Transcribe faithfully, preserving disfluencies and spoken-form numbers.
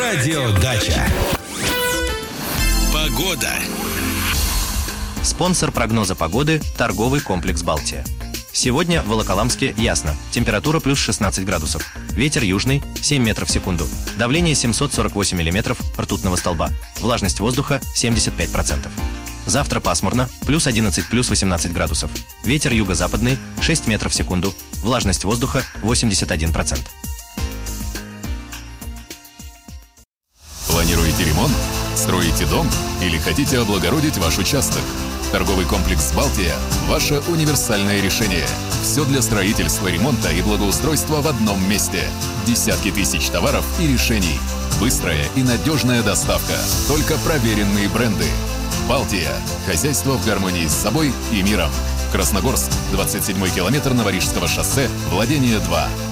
Радиодача. Погода. Спонсор прогноза погоды – торговый комплекс «Балтия». Сегодня в Волоколамске ясно. Температура плюс шестнадцать градусов. Ветер южный – семь метров в секунду. Давление семьсот сорок восемь миллиметров ртутного столба. Влажность воздуха – семьдесят пять процентов. Завтра пасмурно, плюс одиннадцать, плюс восемнадцать градусов. Ветер юго-западный – шесть метров в секунду. Влажность воздуха – восемьдесят один процент. Планируете ремонт? Строите дом? Или хотите облагородить ваш участок? Торговый комплекс «Балтия» – ваше универсальное решение. Все для строительства, ремонта и благоустройства в одном месте. Десятки тысяч товаров и решений. Быстрая и надежная доставка. Только проверенные бренды. «Балтия» – хозяйство в гармонии с собой и миром. Красногорск, двадцать седьмой километр Новорижского шоссе, владение два.